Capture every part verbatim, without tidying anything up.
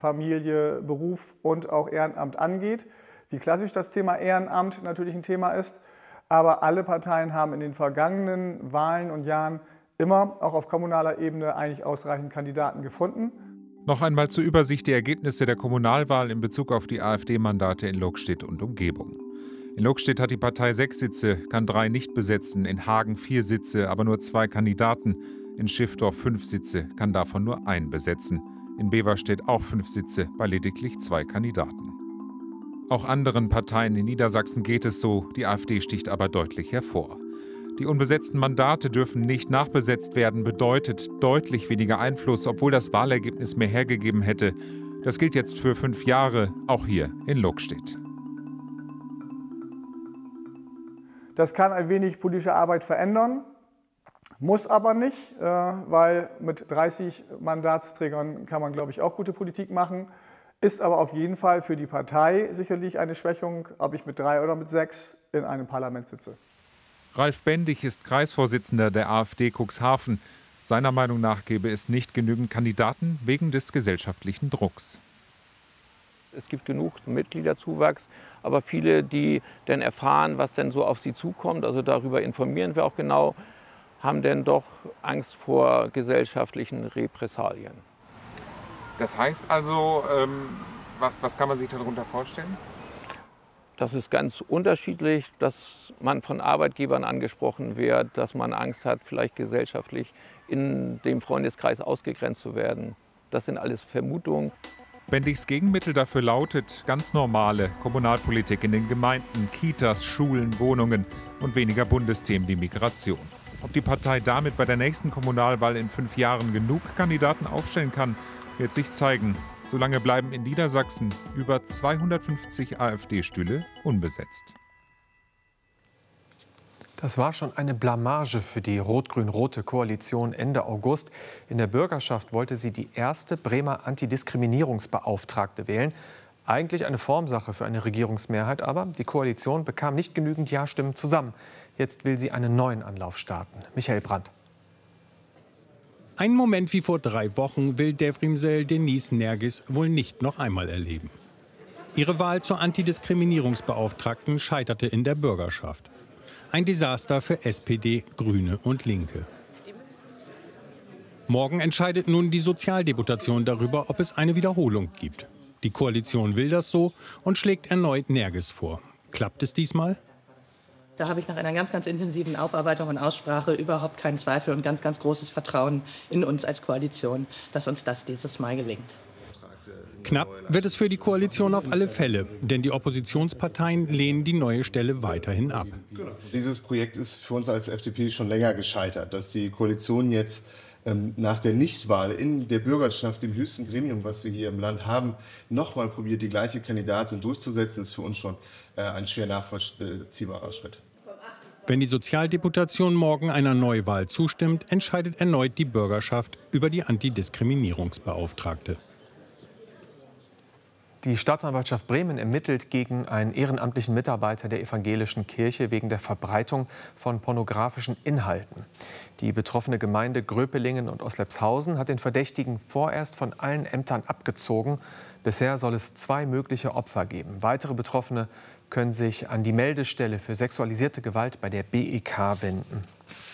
Familie, Beruf und auch Ehrenamt angeht. Wie klassisch das Thema Ehrenamt natürlich ein Thema ist. Aber alle Parteien haben in den vergangenen Wahlen und Jahren immer, auch auf kommunaler Ebene, eigentlich ausreichend Kandidaten gefunden. Noch einmal zur Übersicht die Ergebnisse der Kommunalwahl in Bezug auf die AfD-Mandate in Lokstedt und Umgebung. In Lokstedt hat die Partei sechs Sitze, kann drei nicht besetzen, in Hagen vier Sitze, aber nur zwei Kandidaten. In Schiffdorf fünf Sitze, kann davon nur einen besetzen. In Beverstedt auch fünf Sitze, bei lediglich zwei Kandidaten. Auch anderen Parteien in Niedersachsen geht es so, die AfD sticht aber deutlich hervor. Die unbesetzten Mandate dürfen nicht nachbesetzt werden, bedeutet deutlich weniger Einfluss, obwohl das Wahlergebnis mehr hergegeben hätte. Das gilt jetzt für fünf Jahre, auch hier in Lokstedt. Das kann ein wenig politische Arbeit verändern, muss aber nicht, weil mit dreißig Mandatsträgern kann man, glaube ich, auch gute Politik machen. Ist aber auf jeden Fall für die Partei sicherlich eine Schwächung, ob ich mit drei oder mit sechs in einem Parlament sitze. Ralf Bendig ist Kreisvorsitzender der AfD Cuxhaven. Seiner Meinung nach gäbe es nicht genügend Kandidaten wegen des gesellschaftlichen Drucks. Es gibt genug Mitgliederzuwachs, aber viele, die dann erfahren, was denn so auf sie zukommt, also darüber informieren wir auch genau, haben denn doch Angst vor gesellschaftlichen Repressalien. Das heißt also, ähm, was, was kann man sich darunter vorstellen? Das ist ganz unterschiedlich, dass man von Arbeitgebern angesprochen wird, dass man Angst hat, vielleicht gesellschaftlich in dem Freundeskreis ausgegrenzt zu werden. Das sind alles Vermutungen. Bendigs Gegenmittel dafür lautet ganz normale Kommunalpolitik in den Gemeinden, Kitas, Schulen, Wohnungen und weniger Bundesthemen wie Migration. Ob die Partei damit bei der nächsten Kommunalwahl in fünf Jahren genug Kandidaten aufstellen kann, wird sich zeigen. Solange bleiben in Niedersachsen über zweihundertfünfzig AfD-Stühle unbesetzt. Das war schon eine Blamage für die rot-grün-rote Koalition Ende August. In der Bürgerschaft wollte sie die erste Bremer Antidiskriminierungsbeauftragte wählen. Eigentlich eine Formsache für eine Regierungsmehrheit, aber die Koalition bekam nicht genügend Ja-Stimmen zusammen. Jetzt will sie einen neuen Anlauf starten. Michael Brandt. Einen Moment wie vor drei Wochen will Devrimsel Denise Nergis wohl nicht noch einmal erleben. Ihre Wahl zur Antidiskriminierungsbeauftragten scheiterte in der Bürgerschaft. Ein Desaster für S P D, Grüne und Linke. Morgen entscheidet nun die Sozialdeputation darüber, ob es eine Wiederholung gibt. Die Koalition will das so und schlägt erneut Nergis vor. Klappt es diesmal? Da habe ich nach einer ganz, ganz intensiven Aufarbeitung und Aussprache überhaupt keinen Zweifel und ganz, ganz großes Vertrauen in uns als Koalition, dass uns das dieses Mal gelingt. Knapp wird es für die Koalition auf alle Fälle, denn die Oppositionsparteien lehnen die neue Stelle weiterhin ab. Genau. Dieses Projekt ist für uns als F D P schon länger gescheitert, dass die Koalition jetzt ähm, nach der Nichtwahl in der Bürgerschaft, dem höchsten Gremium, was wir hier im Land haben, nochmal probiert, die gleiche Kandidatin durchzusetzen, ist für uns schon äh, ein schwer nachvollziehbarer Schritt. Wenn die Sozialdeputation morgen einer Neuwahl zustimmt, entscheidet erneut die Bürgerschaft über die Antidiskriminierungsbeauftragte. Die Staatsanwaltschaft Bremen ermittelt gegen einen ehrenamtlichen Mitarbeiter der evangelischen Kirche wegen der Verbreitung von pornografischen Inhalten. Die betroffene Gemeinde Gröpelingen und Oslepshausen hat den Verdächtigen vorerst von allen Ämtern abgezogen. Bisher soll es zwei mögliche Opfer geben. Weitere Betroffene können sich an die Meldestelle für sexualisierte Gewalt bei der B E K wenden.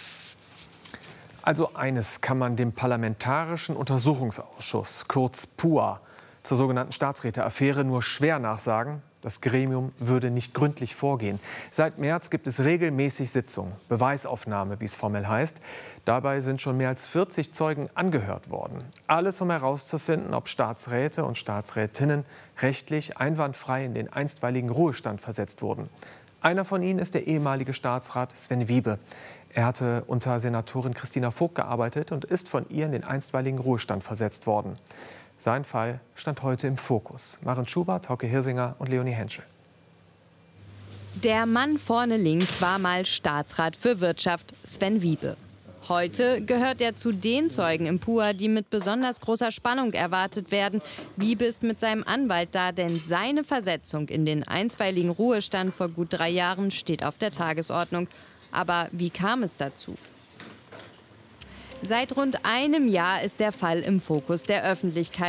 Also eines kann man dem Parlamentarischen Untersuchungsausschuss, kurz P U A, zur sogenannten Staatsräte-Affäre nur schwer nachsagen: Das Gremium würde nicht gründlich vorgehen. Seit März gibt es regelmäßig Sitzungen, Beweisaufnahme, wie es formell heißt. Dabei sind schon mehr als vierzig Zeugen angehört worden. Alles, um herauszufinden, ob Staatsräte und Staatsrätinnen rechtlich einwandfrei in den einstweiligen Ruhestand versetzt wurden. Einer von ihnen ist der ehemalige Staatsrat Sven Wiebe. Er hatte unter Senatorin Christina Vogt gearbeitet und ist von ihr in den einstweiligen Ruhestand versetzt worden. Sein Fall stand heute im Fokus. Maren Schubert, Hauke Hirsinger und Leonie Henschel. Der Mann vorne links war mal Staatsrat für Wirtschaft, Sven Wiebe. Heute gehört er zu den Zeugen im P U A, die mit besonders großer Spannung erwartet werden. Wiebe ist mit seinem Anwalt da, denn seine Versetzung in den einstweiligen Ruhestand vor gut drei Jahren steht auf der Tagesordnung. Aber wie kam es dazu? Seit rund einem Jahr ist der Fall im Fokus der Öffentlichkeit.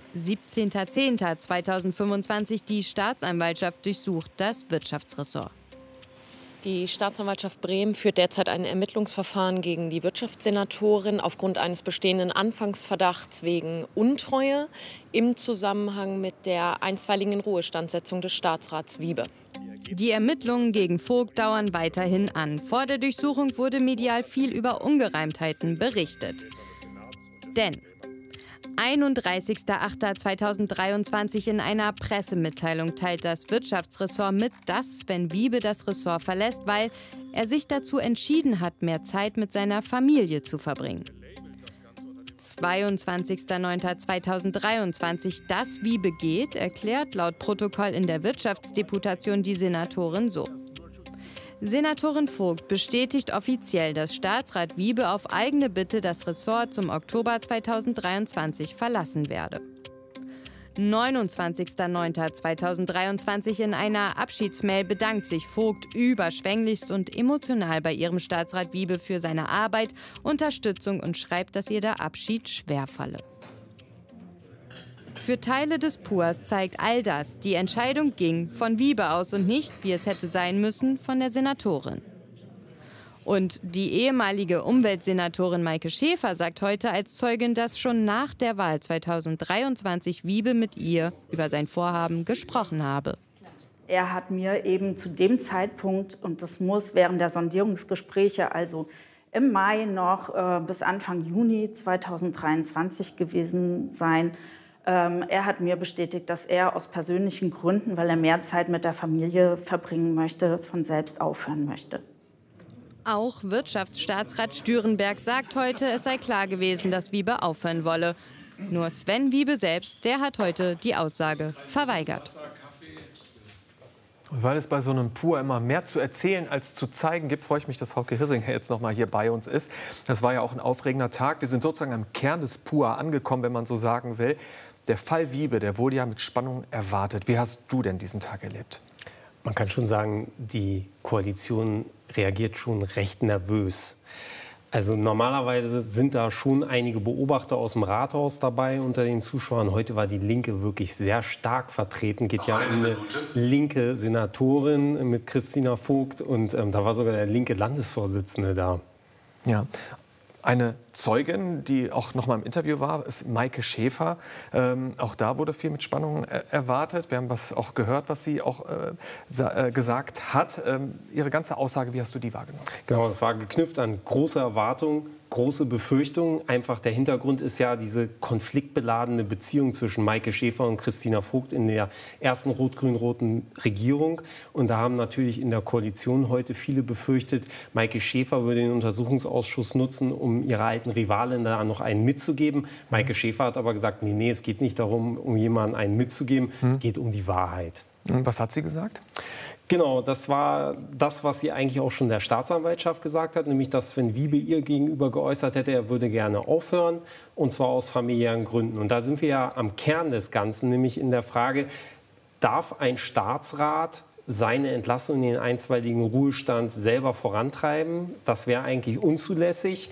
siebzehnter zehnter zweitausendfünfundzwanzig, die Staatsanwaltschaft durchsucht das Wirtschaftsressort. Die Staatsanwaltschaft Bremen führt derzeit ein Ermittlungsverfahren gegen die Wirtschaftssenatorin aufgrund eines bestehenden Anfangsverdachts wegen Untreue im Zusammenhang mit der einstweiligen Inruhestandsetzung des Staatsrats Wiebe. Die Ermittlungen gegen Vogt dauern weiterhin an. Vor der Durchsuchung wurde medial viel über Ungereimtheiten berichtet. Denn einunddreißigster achter zweitausenddreiundzwanzig in einer Pressemitteilung teilt das Wirtschaftsressort mit, dass Sven Wiebe das Ressort verlässt, weil er sich dazu entschieden hat, mehr Zeit mit seiner Familie zu verbringen. zweiundzwanzigster neunter zweitausenddreiundzwanzig, dass Wiebe geht, erklärt laut Protokoll in der Wirtschaftsdeputation die Senatorin so. Senatorin Vogt bestätigt offiziell, dass Staatsrat Wiebe auf eigene Bitte das Ressort zum Oktober zweitausenddreiundzwanzig verlassen werde. neunundzwanzigster neunter zweitausenddreiundzwanzig in einer Abschiedsmail bedankt sich Vogt überschwänglichst und emotional bei ihrem Staatsrat Wiebe für seine Arbeit, Unterstützung und schreibt, dass ihr der Abschied schwerfalle. Für Teile des P U A S zeigt all das, die Entscheidung ging von Wiebe aus und nicht, wie es hätte sein müssen, von der Senatorin. Und die ehemalige Umweltsenatorin Maike Schäfer sagt heute als Zeugin, dass schon nach der Wahl zweitausenddreiundzwanzig Wiebe mit ihr über sein Vorhaben gesprochen habe. Er hat mir eben zu dem Zeitpunkt, und das muss während der Sondierungsgespräche, also im Mai noch äh, bis Anfang Juni zweitausenddreiundzwanzig gewesen sein, ähm, er hat mir bestätigt, dass er aus persönlichen Gründen, weil er mehr Zeit mit der Familie verbringen möchte, von selbst aufhören möchte. Auch Wirtschaftsstaatsrat Stürenberg sagt heute, es sei klar gewesen, dass Wiebe aufhören wolle. Nur Sven Wiebe selbst, der hat heute die Aussage verweigert. Und weil es bei so einem P U A immer mehr zu erzählen als zu zeigen gibt, freue ich mich, dass Hauke Hirsinger jetzt noch mal hier bei uns ist. Das war ja auch ein aufregender Tag. Wir sind sozusagen am Kern des P U A angekommen, wenn man so sagen will. Der Fall Wiebe, der wurde ja mit Spannung erwartet. Wie hast du denn diesen Tag erlebt? Man kann schon sagen, die Koalition reagiert schon recht nervös. Also normalerweise sind da schon einige Beobachter aus dem Rathaus dabei unter den Zuschauern. Heute war die Linke wirklich sehr stark vertreten. Geht ja um eine linke Senatorin mit Christina Vogt und ähm, da war sogar der linke Landesvorsitzende da. Ja. Eine Zeugin, die auch noch mal im Interview war, ist Maike Schäfer. Ähm, auch da wurde viel mit Spannung äh, erwartet. Wir haben was auch gehört, was sie auch äh, äh, gesagt hat. Ähm, ihre ganze Aussage, wie hast du die wahrgenommen? Genau, es war geknüpft an große Erwartungen, große Befürchtungen. Einfach der Hintergrund ist ja diese konfliktbeladene Beziehung zwischen Maike Schäfer und Christina Vogt in der ersten rot-grün-roten Regierung. Und da haben natürlich in der Koalition heute viele befürchtet, Maike Schäfer würde den Untersuchungsausschuss nutzen, um ihrer alten Rivalin da noch einen mitzugeben. Maike Schäfer hat aber gesagt, nee, nee, es geht nicht darum, um jemanden einen mitzugeben, hm. es geht um die Wahrheit. Und was hat sie gesagt? Genau, das war das, was sie eigentlich auch schon der Staatsanwaltschaft gesagt hat, nämlich, dass Sven Wiebe ihr gegenüber geäußert hätte, er würde gerne aufhören, und zwar aus familiären Gründen. Und da sind wir ja am Kern des Ganzen, nämlich in der Frage, darf ein Staatsrat seine Entlassung in den einstweiligen Ruhestand selber vorantreiben? Das wäre eigentlich unzulässig.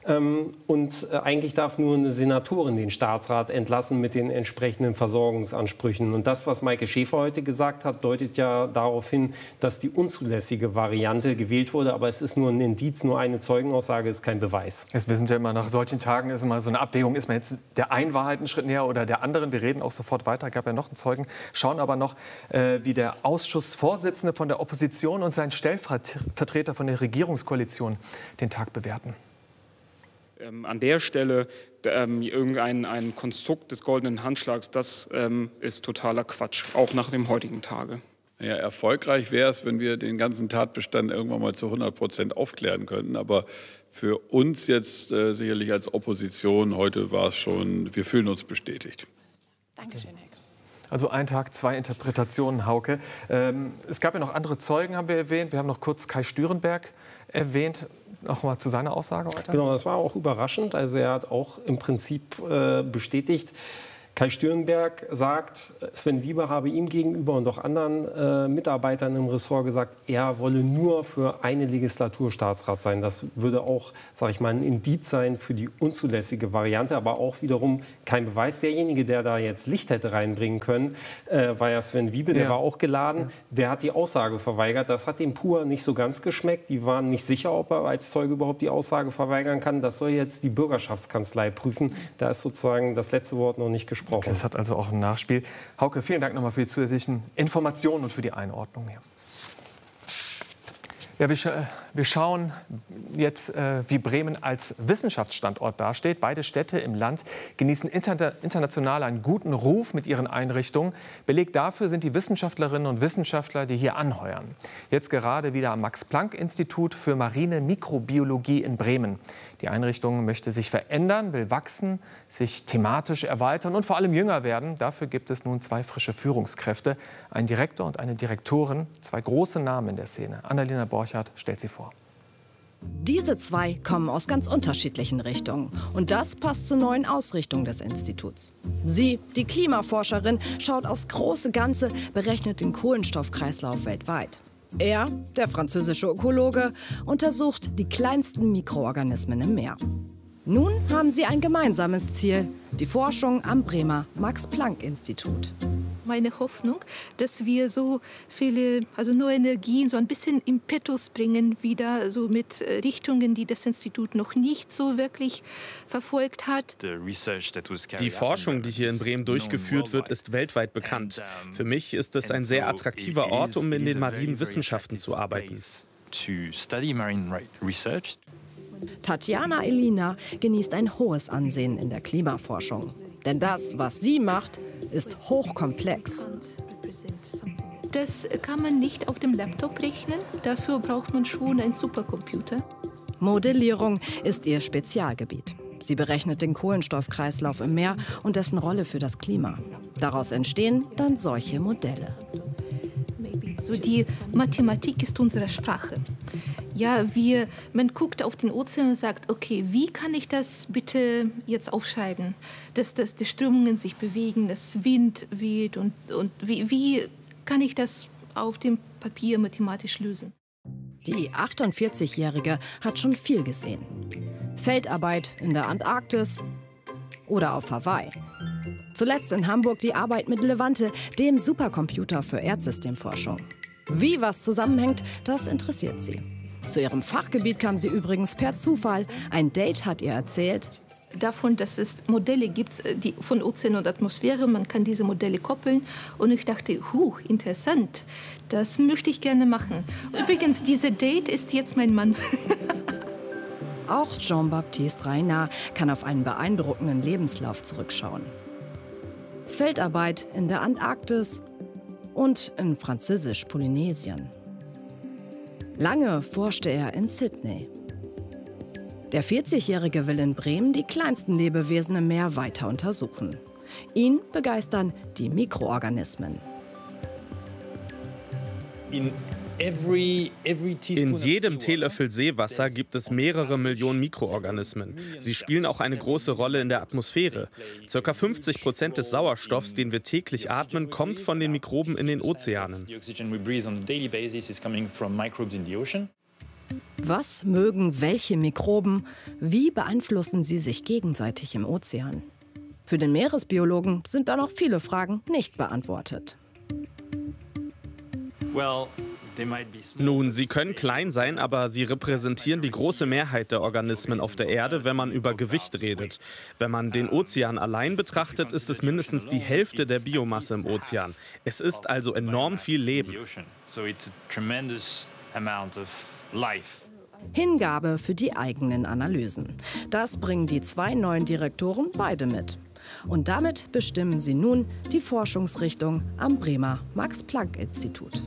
Und eigentlich darf nur eine Senatorin den Staatsrat entlassen mit den entsprechenden Versorgungsansprüchen. Und das, was Maike Schäfer heute gesagt hat, deutet ja darauf hin, dass die unzulässige Variante gewählt wurde. Aber es ist nur ein Indiz, nur eine Zeugenaussage ist kein Beweis. Jetzt wissen Sie ja immer, nach solchen Tagen ist immer so eine Abwägung, ist man jetzt der einen Wahrheit einen Schritt näher oder der anderen. Wir reden auch sofort weiter, gab ja noch einen Zeugen. Schauen aber noch, äh, wie der Ausschussvorsitzende von der Opposition und sein Stellvertreter von der Regierungskoalition den Tag bewerten. Ähm, an der Stelle ähm, irgendein ein Konstrukt des goldenen Handschlags, das ähm, ist totaler Quatsch, auch nach dem heutigen Tage. Ja, erfolgreich wäre es, wenn wir den ganzen Tatbestand irgendwann mal zu hundert Prozent aufklären könnten. Aber für uns jetzt äh, sicherlich als Opposition, heute war es schon, wir fühlen uns bestätigt. Dankeschön, Herr Koch. Also ein Tag, zwei Interpretationen, Hauke. Ähm, es gab ja noch andere Zeugen, haben wir erwähnt. Wir haben noch kurz Kai Stürenberg erwähnt. Noch mal zu seiner Aussage heute. Genau, das war auch überraschend. Also er hat auch im Prinzip äh, bestätigt, Kai Stürenberg sagt, Sven Wiebe habe ihm gegenüber und auch anderen äh, Mitarbeitern im Ressort gesagt, er wolle nur für eine Legislatur Staatsrat sein. Das würde auch, sage ich mal, ein Indiz sein für die unzulässige Variante, aber auch wiederum kein Beweis. Derjenige, der da jetzt Licht hätte reinbringen können, äh, war ja Sven Wiebe, der ja. war auch geladen. Ja. Der hat die Aussage verweigert. Das hat dem Pur nicht so ganz geschmeckt. Die waren nicht sicher, ob er als Zeuge überhaupt die Aussage verweigern kann. Das soll jetzt die Bürgerschaftskanzlei prüfen. Da ist sozusagen das letzte Wort noch nicht gesprochen. Okay, das hat also auch ein Nachspiel. Hauke, vielen Dank nochmal für die zusätzlichen Informationen und für die Einordnung hier. Ja, wir, scha wir schauen jetzt, äh, wie Bremen als Wissenschaftsstandort dasteht. Beide Städte im Land genießen inter international einen guten Ruf mit ihren Einrichtungen. Beleg dafür sind die Wissenschaftlerinnen und Wissenschaftler, die hier anheuern. Jetzt gerade wieder am Max-Planck-Institut für marine Mikrobiologie in Bremen. Die Einrichtung möchte sich verändern, will wachsen, sich thematisch erweitern und vor allem jünger werden. Dafür gibt es nun zwei frische Führungskräfte, einen Direktor und eine Direktorin, zwei große Namen in der Szene. Annalena Borchardt stellt sie vor. Diese zwei kommen aus ganz unterschiedlichen Richtungen. Und das passt zur neuen Ausrichtung des Instituts. Sie, die Klimaforscherin, schaut aufs große Ganze, berechnet den Kohlenstoffkreislauf weltweit. Er, der französische Ökologe, untersucht die kleinsten Mikroorganismen im Meer. Nun haben sie ein gemeinsames Ziel, die Forschung am Bremer Max-Planck-Institut. Meine Hoffnung, dass wir so viele, also neue Energien, so ein bisschen Impetus bringen, wieder so mit Richtungen, die das Institut noch nicht so wirklich verfolgt hat. Die Forschung, die hier in Bremen durchgeführt wird, ist weltweit bekannt. Für mich ist es ein sehr attraktiver Ort, um in den marinen Wissenschaften zu arbeiten. Tatjana Elina genießt ein hohes Ansehen in der Klimaforschung. Denn das, was sie macht, ist hochkomplex. Das kann man nicht auf dem Laptop rechnen. Dafür braucht man schon einen Supercomputer. Modellierung ist ihr Spezialgebiet. Sie berechnet den Kohlenstoffkreislauf im Meer und dessen Rolle für das Klima. Daraus entstehen dann solche Modelle. So die Mathematik ist unsere Sprache. Ja, wir, man guckt auf den Ozean und sagt, okay, wie kann ich das bitte jetzt aufschreiben, dass, dass die Strömungen sich bewegen, dass Wind weht und, und wie, wie kann ich das auf dem Papier mathematisch lösen? Die achtundvierzigjährige hat schon viel gesehen. Feldarbeit in der Antarktis oder auf Hawaii. Zuletzt in Hamburg die Arbeit mit Levante, dem Supercomputer für Erdsystemforschung. Wie was zusammenhängt, das interessiert sie. Zu ihrem Fachgebiet kam sie übrigens per Zufall. Ein Date hat ihr erzählt. Davon, dass es Modelle gibt die von Ozean und Atmosphäre, man kann diese Modelle koppeln. Und ich dachte, huh, interessant, das möchte ich gerne machen. Übrigens, diese Date ist jetzt mein Mann. Auch Jean-Baptiste Reynard kann auf einen beeindruckenden Lebenslauf zurückschauen. Feldarbeit in der Antarktis und in Französisch-Polynesien. Lange forschte er in Sydney. Der vierzigjährige will in Bremen die kleinsten Lebewesen im Meer weiter untersuchen. Ihn begeistern die Mikroorganismen. In In jedem Teelöffel Seewasser gibt es mehrere Millionen Mikroorganismen. Sie spielen auch eine große Rolle in der Atmosphäre. Circa fünfzig Prozent des Sauerstoffs, den wir täglich atmen, kommt von den Mikroben in den Ozeanen. Was mögen welche Mikroben? Wie beeinflussen sie sich gegenseitig im Ozean? Für den Meeresbiologen sind da noch viele Fragen nicht beantwortet. Nun, sie können klein sein, aber sie repräsentieren die große Mehrheit der Organismen auf der Erde, wenn man über Gewicht redet. Wenn man den Ozean allein betrachtet, ist es mindestens die Hälfte der Biomasse im Ozean. Es ist also enorm viel Leben. Hingabe für die eigenen Analysen. Das bringen die zwei neuen Direktoren beide mit. Und damit bestimmen sie nun die Forschungsrichtung am Bremer Max-Planck-Institut.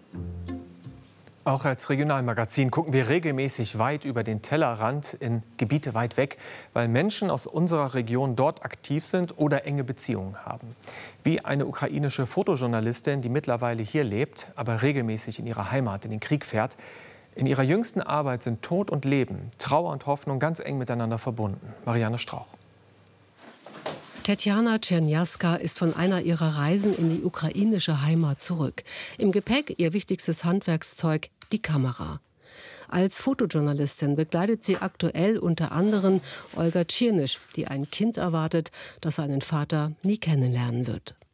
Auch als Regionalmagazin gucken wir regelmäßig weit über den Tellerrand in Gebiete weit weg, weil Menschen aus unserer Region dort aktiv sind oder enge Beziehungen haben. Wie eine ukrainische Fotojournalistin, die mittlerweile hier lebt, aber regelmäßig in ihrer Heimat in den Krieg fährt. In ihrer jüngsten Arbeit sind Tod und Leben, Trauer und Hoffnung ganz eng miteinander verbunden. Marianne Strauch. Tetjana Czerniawska ist von einer ihrer Reisen in die ukrainische Heimat zurück. Im Gepäck ihr wichtigstes Handwerkszeug, die Kamera. Als Fotojournalistin begleitet sie aktuell unter anderem Olga Cziernysz, die ein Kind erwartet, das seinen Vater nie kennenlernen wird.